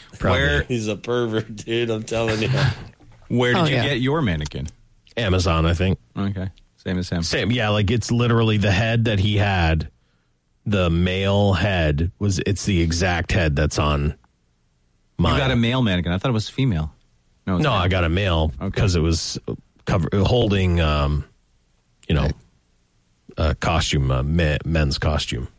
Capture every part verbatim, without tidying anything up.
Probably. Where He's a pervert, dude. I'm telling you. Where did Oh, you yeah. get your mannequin? Amazon, I think. Okay, same as him. Same, yeah, like it's literally the head that he had. The male head was, it's the exact head that's on mine. You got a male mannequin. I thought it was female. No, it's No, male. I got a male because it was cover, holding, um, you know, a costume, a me, men's costume.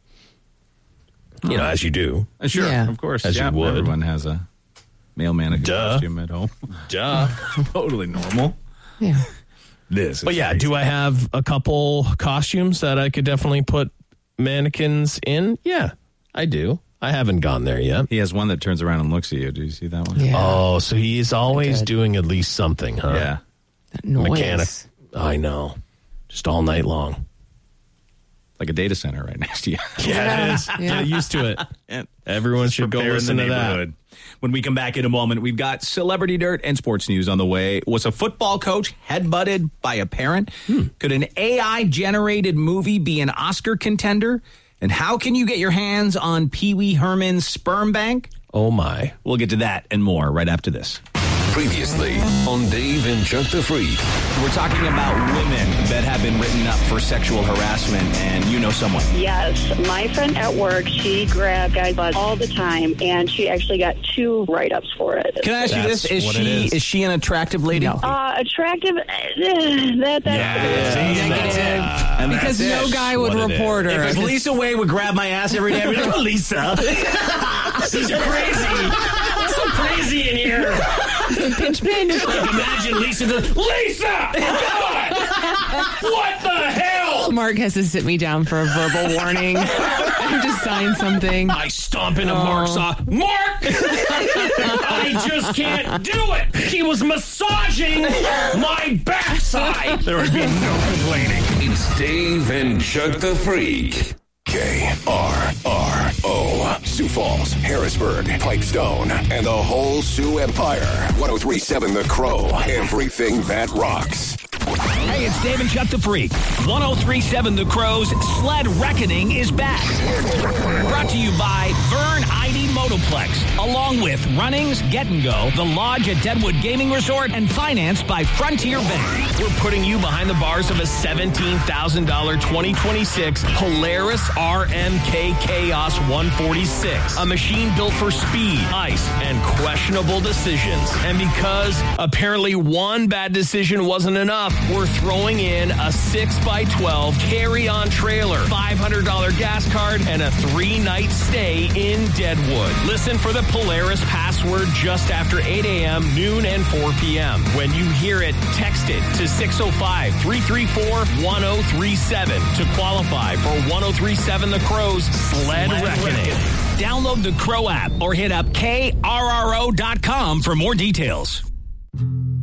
You know, as you do. Uh, Sure, Yeah. of course. As yeah, you would. Everyone has a male mannequin Duh. costume at home. Duh. Totally normal. Yeah. This is But yeah, do I have a couple costumes that I could definitely put mannequins in? Yeah, I do. I haven't gone there yet. He has one that turns around and looks at you. Do you see that one? Yeah. Oh, so he's always Good. doing at least something, huh? Yeah. That noise. Mechanic. I know. Just all night long. Like a data center right next to you. Yeah, it is. Yeah. Get used to it. Everyone should go Prepare in listen the to that. neighborhood. When we come back in a moment, we've got celebrity dirt and sports news on the way. Was a football coach headbutted by a parent? Hmm. Could an A I-generated movie be an Oscar contender? And how can you get your hands on Pee Wee Herman's sperm bank? Oh, my. We'll get to that and more right after this. Previously on Dave and Chuck the Freak. We're talking about women that have been written up for sexual harassment, and you know someone. Yes, my friend at work, she grabbed guys' butts all the time, and she actually got two write-ups for it. Can I ask you That's this? Is what it she is. is she an attractive lady? No. Uh, attractive? eh, that, that's Negative. And Because that's no it. guy would what it report her. If Lisa Way would grab my ass every day, I'd be like, oh, Lisa. This is crazy. It's so crazy in here. Pinch pinch. Imagine Lisa goes, Lisa! God! What the hell? Mark has to sit me down for a verbal warning. I just sign something. I stomp into Mark's off. Mark! I just can't do it. He was massaging my backside. There would be no complaining. It's Dave and Chuck the Freak. K R R O. Sioux Falls, Harrisburg, Pipestone, and the whole Sioux Empire. one oh three point seven The Crow. Everything that rocks. Hey, it's Dave and Chuck the Freak. one oh three point seven The Crow's Sled Reckoning is back. Brought to you by Vern I D Motoplex, along with Runnings, Get and Go, The Lodge at Deadwood Gaming Resort, and financed by Frontier Bank. We're putting you behind the bars of a seventeen thousand dollars twenty twenty-six Polaris R M K Chaos one forty-six. A machine built for speed, ice, and questionable decisions. And because apparently one bad decision wasn't enough, we're throwing in a six by twelve carry-on trailer, five hundred dollars gas card, and a three-night stay in Deadwood. Listen for the Polaris password just after eight a.m., noon, and four p.m. When you hear it, text it to six oh five, three three four, one oh three seven to qualify for one oh three point seven The Crow's Sled, Sled Reckoning. Reckoning. Download the Crow app or hit up K R R O dot com for more details.